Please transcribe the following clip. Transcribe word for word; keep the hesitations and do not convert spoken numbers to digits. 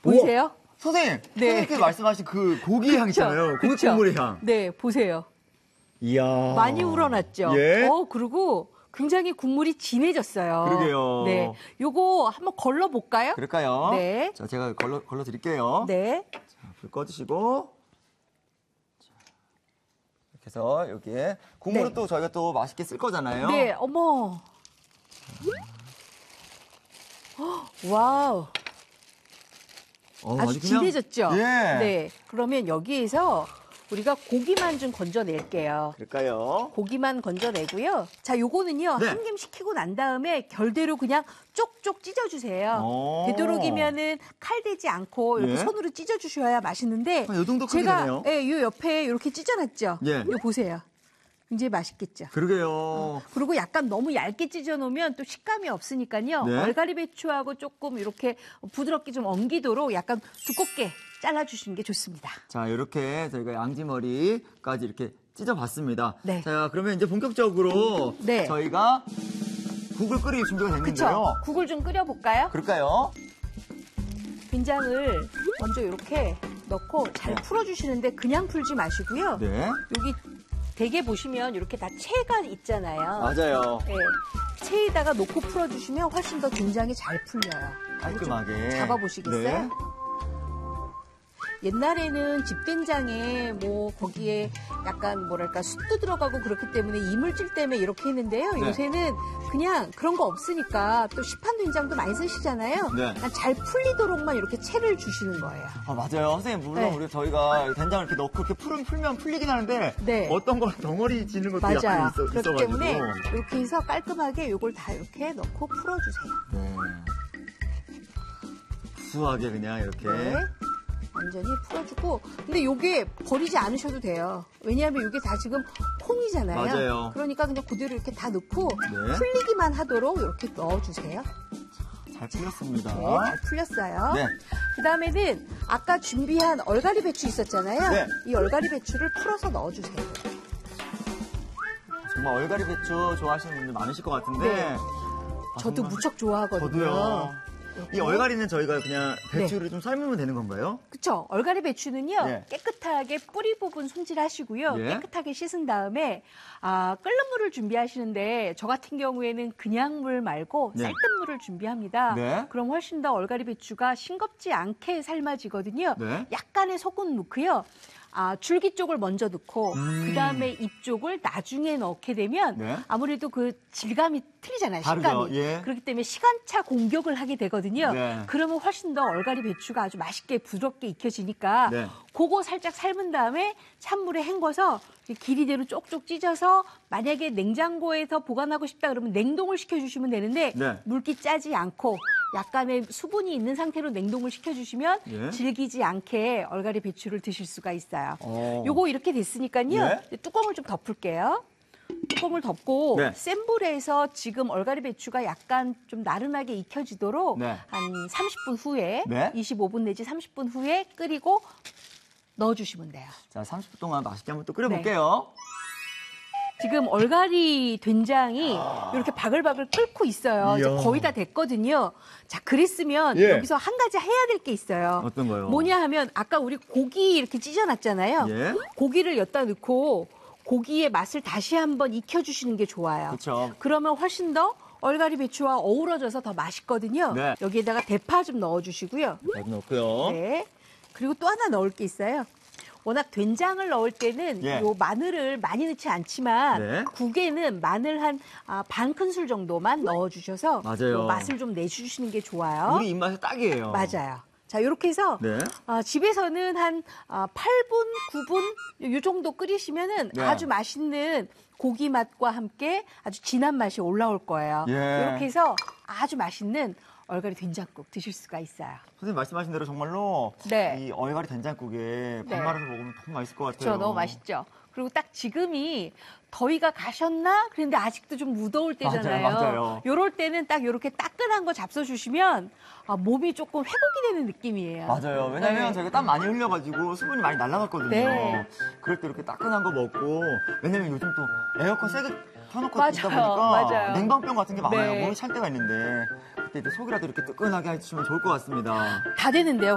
보이세요? 우와. 선생님, 네. 선생님께 말씀하신 그 고기 향 있잖아요. 고기 그쵸? 국물의 향. 네, 보세요. 이야. 많이 우러났죠? 예. 어, 그리고 굉장히 국물이 진해졌어요. 그러게요. 네. 요거 한번 걸러볼까요? 그럴까요? 네. 자, 제가 걸러, 걸러 드릴게요. 네. 자, 불 꺼주시고. 자, 이렇게 해서 여기에 국물은 네. 또 저희가 또 맛있게 쓸 거잖아요. 네, 어머. 와우. 어, 아주 그냥- 진해졌죠? 예. 네. 그러면 여기에서 우리가 고기만 좀 건져낼게요. 그럴까요? 고기만 건져내고요. 자, 요거는요. 네. 한김 식히고 난 다음에 결대로 그냥 쪽쪽 찢어주세요. 오. 되도록이면은 칼 대지 않고 이렇게 예. 손으로 찢어주셔야 맛있는데. 아, 요 정도 제가 크기네요. 예, 요 옆에 이렇게 찢어놨죠. 예. 요 보세요. 굉장히 맛있겠죠. 그러게요. 그리고 약간 너무 얇게 찢어놓으면 또 식감이 없으니까요. 네. 얼갈이 배추하고 조금 이렇게 부드럽게 좀 엉기도록 약간 두껍게 잘라주시는 게 좋습니다. 자, 이렇게 저희가 양지머리까지 이렇게 찢어봤습니다. 네. 자, 그러면 이제 본격적으로 네. 저희가 국을 끓일 준비가 됐는데요. 그쵸? 국을 좀 끓여볼까요? 그럴까요? 된장을 먼저 이렇게 넣고 잘 네. 풀어주시는데 그냥 풀지 마시고요. 네. 여기 대게 보시면 이렇게 다 채가 있잖아요. 맞아요. 네. 채에다가 놓고 풀어주시면 훨씬 더 된장이 잘 풀려요. 깔끔하게. 잡아보시겠어요? 네. 옛날에는 집된장에 뭐 거기에 약간 뭐랄까 숯도 들어가고 그렇기 때문에 이물질 때문에 이렇게 했는데요. 네. 요새는 그냥 그런 거 없으니까 또 시판 된장도 많이 쓰시잖아요. 네. 그냥 잘 풀리도록만 이렇게 채를 주시는 거예요. 아, 맞아요. 선생님, 물론 네. 우리 저희가 된장을 이렇게 넣고 이렇게 풀은, 풀면 풀리긴 하는데 네. 어떤 건 덩어리 지는 것도 약간 맞아요. 있어, 그렇기 있어가지고. 때문에 이렇게 해서 깔끔하게 이걸 다 이렇게 넣고 풀어주세요. 네. 구수하게 그냥 이렇게. 네. 완전히 풀어주고 근데 이게 버리지 않으셔도 돼요. 왜냐하면 이게 다 지금 콩이잖아요. 맞아요. 그러니까 그냥 그대로 이렇게 다 넣고 네. 풀리기만 하도록 이렇게 넣어주세요. 잘 풀렸습니다. 네, 잘 풀렸어요. 네. 그 다음에는 아까 준비한 얼갈이 배추 있었잖아요. 네. 이 얼갈이 배추를 풀어서 넣어주세요. 정말 얼갈이 배추 좋아하시는 분들 많으실 것 같은데. 네. 아, 저도 정말 무척 좋아하거든요. 저도요. 이 얼갈이는 저희가 그냥 배추를 네. 좀 삶으면 되는 건가요? 그쵸. 얼갈이 배추는요. 예. 깨끗하게 뿌리 부분 손질하시고요. 예. 깨끗하게 씻은 다음에 아, 끓는 물을 준비하시는데 저 같은 경우에는 그냥 물 말고 네. 쌀뜨 물을 준비합니다. 네. 그럼 훨씬 더 얼갈이 배추가 싱겁지 않게 삶아지거든요. 네. 약간의 소금 넣고요. 아, 줄기 쪽을 먼저 넣고 음. 그다음에 잎 쪽을 나중에 넣게 되면 네. 아무래도 그 질감이 틀리잖아요. 다르죠. 식감이. 예. 그렇기 때문에 시간차 공격을 하게 되거든요. 네. 그러면 훨씬 더 얼갈이 배추가 아주 맛있게 부드럽게 익혀지니까 네. 그거 살짝 삶은 다음에 찬물에 헹궈서 길이대로 쪽쪽 찢어서 만약에 냉장고에서 보관하고 싶다 그러면 냉동을 시켜주시면 되는데 네. 물기 짜지 않고 약간의 수분이 있는 상태로 냉동을 시켜주시면 예. 질기지 않게 얼갈이 배추를 드실 수가 있어요. 어. 요거 이렇게 됐으니까요. 네. 이제 뚜껑을 좀 덮을게요. 뚜껑을 덮고 네. 센 불에서 지금 얼갈이 배추가 약간 좀 나른하게 익혀지도록 네. 한 삼십 분 후에 네. 이십오 분 내지 삼십 분 후에 끓이고 넣어주시면 돼요. 자, 삼십 분 동안 맛있게 한번 또 끓여볼게요. 지금 얼갈이 된장이 이렇게 바글바글 끓고 있어요. 이제 이야. 거의 다 됐거든요. 자, 그랬으면 예. 여기서 한 가지 해야 될 게 있어요. 어떤 거요? 뭐냐 하면 아까 우리 고기 이렇게 찢어놨잖아요. 예. 고기를 엿다 넣고 고기의 맛을 다시 한번 익혀주시는 게 좋아요. 그쵸. 그러면 훨씬 더 얼갈이 배추와 어우러져서 더 맛있거든요. 네. 여기에다가 대파 좀 넣어주시고요. 여기 넣고요. 네. 그리고 또 하나 넣을 게 있어요. 워낙 된장을 넣을 때는 예. 요 마늘을 많이 넣지 않지만 네. 국에는 마늘 한 반 큰술 정도만 넣어주셔서 맞아요. 요 맛을 좀 내주시는 게 좋아요. 우리 입맛에 딱이에요. 맞아요. 자, 이렇게 해서 네. 어, 집에서는 한 어, 팔 분, 구 분 이 정도 끓이시면은 네. 아주 맛있는 고기 맛과 함께 아주 진한 맛이 올라올 거예요. 예. 이렇게 해서 아주 맛있는 얼갈이 된장국 드실 수가 있어요. 선생님 말씀하신 대로 정말로 네. 이 얼갈이 된장국에 밥 네. 말아서 먹으면 너무 맛있을 것 같아요. 그렇죠. 너무 맛있죠. 그리고 딱 지금이 더위가 가셨나? 그런데 아직도 좀 무더울 때잖아요. 맞아요, 맞아요. 요럴 때는 딱 이렇게 따끈한 거 잡숴주시면 아, 몸이 조금 회복이 되는 느낌이에요. 맞아요. 왜냐면 네. 저희가 땀 많이 흘려가지고 수분이 많이 날아갔거든요. 네. 그럴 때 이렇게 따끈한 거 먹고, 왜냐면 요즘 또 에어컨 세게 켜놓고 맞아요, 있다 보니까 맞아요. 냉방병 같은 게 많아요. 네. 몸이 찰 때가 있는데 그때 이제 속이라도 이렇게 뜨끈하게 해주시면 좋을 것 같습니다. 다 되는데요.